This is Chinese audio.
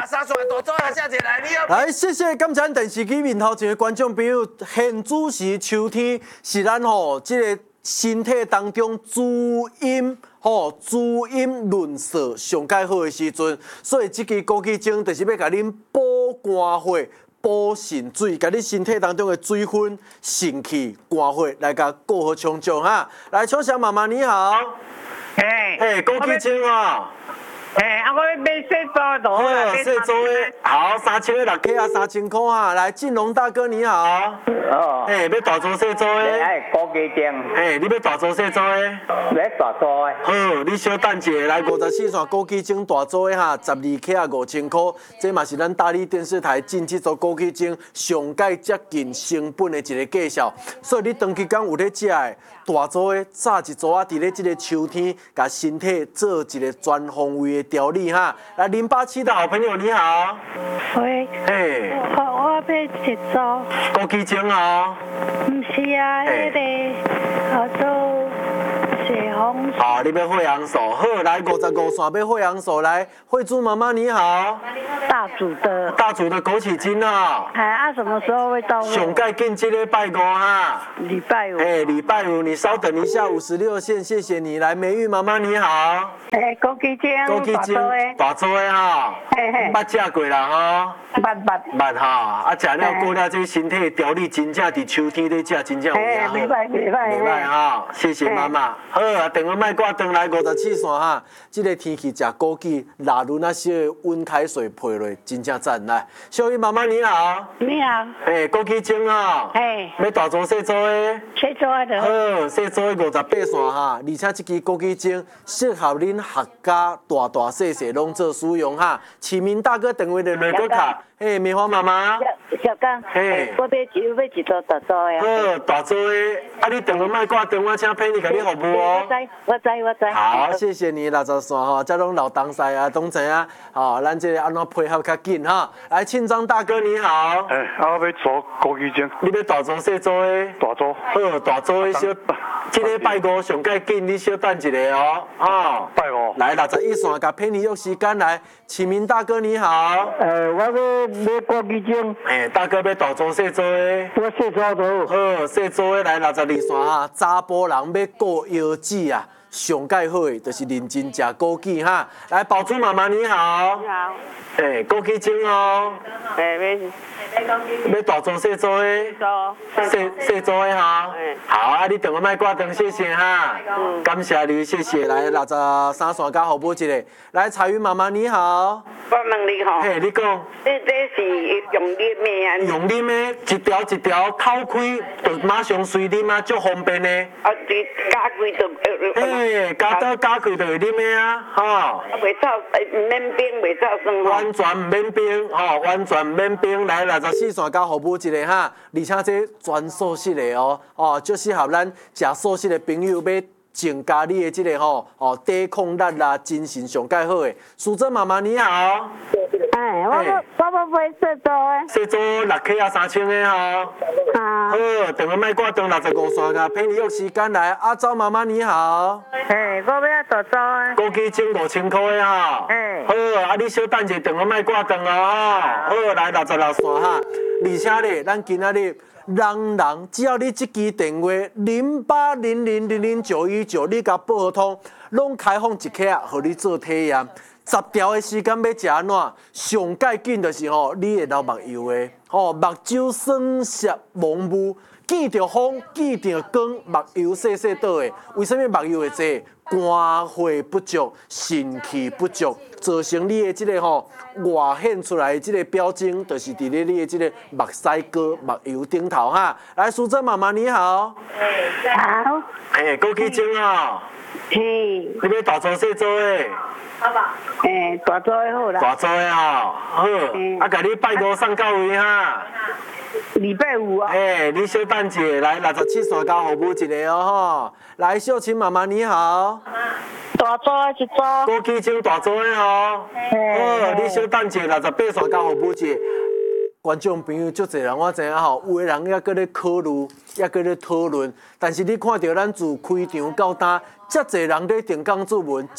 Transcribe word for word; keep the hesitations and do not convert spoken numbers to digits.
啊，三岁大组啊，下一来你好。 来，谢谢感谢电视机面头前的观众朋友。现主时秋天是咱吼这个身体当中滋阴吼滋阴润燥上介好的时阵，所以这支枸杞精就是要甲恁补肝火。补肾水，甲你身体当中的水分、肾气、肝火来甲过好充足哈。来，秋香妈妈你好， 嘿， 嘿，枸杞精哦。 嘿，啊，我要买细组的， 好，细组的，好，三千个六克啊，三千块哈。来，进龙大哥你好。 哦。 嘿，要大组细组的。 哎，枸杞精。 嘿，你要大组细组的？ 要大组的。 好，你稍等一下，来五十四串枸杞精大组的哈，十二克啊五千块。这嘛是咱大理电视台进这组枸杞精上界接近成本的一个介绍。所以你长期间有咧食的大组的，炸一组啊，伫咧这个秋天，甲身体做一个全方位的调理哈。来，零八七的好朋友你好。 喂。 嘿。 我我要一组。 枸杞精哦。 唔是啊，迄个叫做血红素。 好，你要血红素，好，来五十五线要血红素，来，慧珠妈妈你好。 大组的。 大组的枸杞精哦。 哎，啊，什么时候会到？ 上盖近这礼拜五哈。 礼拜五。 哎，礼拜五，你稍等一下，五十六线，谢谢你。来，美玉妈妈你好。 哎，枸杞精。 枸杞精。大组的哈。 嘿嘿。 捌食过啦哈。 捌捌。 捌哈，啊，食了过了，这身体调理真正伫秋天咧食，真正有影。 哎，袂歹袂歹。 袂歹哈，谢谢妈妈。好啊，电话卖挂转来五十七线哈。这个天气食枸杞，拿入那些温开水配落，真正赞。来，小玉妈妈你好。 你好。 哎，枸杞精哦。 哎。 要大组细组的。 细组的。 好，细组的五十八线哈，而且这支枸杞精适合恁合家大大细细拢做使用哈。启明大哥电话的雷哥卡。嘿，棉花妈妈。 小刚。嘿。我要一要一组大组的。 好，大组的，啊，你电话卖挂电话，请陪你给你服务哦。 我知，我知，我知。 好，谢谢你六十线哈，这拢老东西啊，懂知啊？好，咱这安怎配合较紧哈？来，庆章大哥你好。 哎，啊，我要做枸杞精。 你要大组细组的？ 大组。 好，大组的小，这礼拜五上介紧，你稍等一下哦。哦。 拜五。 来，六十一线，甲陪你约时间来。启明大哥你好。 呃，我要买枸杞精。 哎，大哥要大组细组的？ 我细组做。 好，细组的来六十二线哈，查甫人要顾腰子啊。上介好的就是认真食枸杞哈。来，宝珠妈妈你好。 你好。 哎，枸杞精哦。 哎，要。 要大组细组的？细细组的哈。好啊，你电话卖挂断，谢谢哈。嗯。感谢你，谢谢。来，六十三线加服务一个。来，彩云妈妈你好。 我问你吼。 嘿，你讲。 这这是用啉的啊？ 用啉的，一条一条口开，就马上随啉啊，足方便的。 啊，你加开就。 嘿，加到加开就会啉的啊，吼。 袂走，唔免冰，袂走酸。 完全唔免冰，吼，完全唔免冰。来，六十四线加服务一个哈，而且这全素食的哦，哦，就适合咱食素食的朋友要增加你的这个吼，哦，抵抗力啦，精神上介好的。苏珍妈妈你好。 哎，我要我要买细组的。 细组六克啊，三千的吼。 啊。 好，电话卖挂断六十五线啊，陪你约时间来。阿周妈妈你好。 嘿，我要大组的。 枸杞精五千块的哈。 哎。 好，啊，你稍等一下，电话卖挂断哦，哈。好，来六十六线哈。而且咧，咱今仔日人人只要你这支电话零八零零零零九一九，你甲报通，拢开放一克啊，互你做体验。十条的时间要食安怎？上介紧就是吼，你会流目油的，吼目睭酸涩蒙雾，见着风，见着光，目油细细倒的。为什么目油会多？肝火不足，肾气不足，造成你的这个吼外显出来的这个表征，就是伫咧你的这个目屎膏、目油顶头哈。来，苏珍妈妈你好。 好。 哎，枸杞精哦。 嘿。 你要大组细组的？ 好吧。诶，大组的好啦。 大组的吼，好，啊，甲你拜五送到位哈。 礼拜五啊。 哎，你稍等一下，来六十七线加服务一个哦吼。来，秀琴妈妈你好。 大组的一组。 枸杞精大组的吼。好，你稍等一下，六十八线加服务一个。观众朋友足侪人，我知影吼，有的人还搁咧考虑，还搁咧讨论。但是你看到咱自开场到呾，遮侪人咧定岗作文，